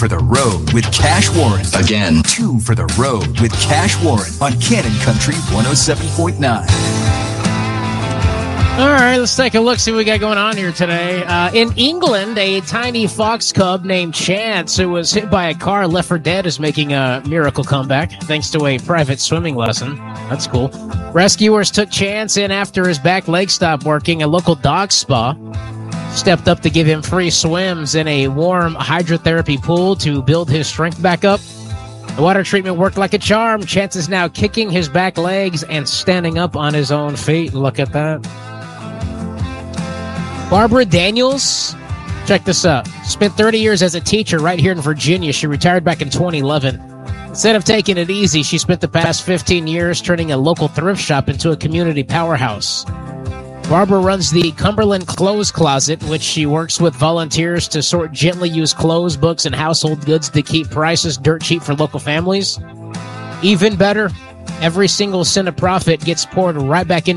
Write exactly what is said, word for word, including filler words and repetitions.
for the road with Cash Warren. Again. Two for the road with Cash Warren on Cannon Country one oh seven point nine. All right, let's take a look, see what we got going on here today. Uh, in England, a tiny fox cub named Chance, who was hit by a car and left for dead, is making a miracle comeback thanks to a private swimming lesson. That's cool. Rescuers took Chance in after his back leg stopped working. A local dog spa stepped up to give him free swims in a warm hydrotherapy pool to build his strength back up. The water treatment worked like a charm. Chance is now kicking his back legs and standing up on his own feet. Look at that. Barbara Daniels, check this out. Spent thirty years as a teacher right here in Virginia. She retired back in twenty eleven. Instead of taking it easy, she spent the past fifteen years turning a local thrift shop into a community powerhouse. Barbara runs the Cumberland Clothes Closet, which she works with volunteers to sort gently used clothes, books, and household goods to keep prices dirt cheap for local families. Even better, every single cent of profit gets poured right back into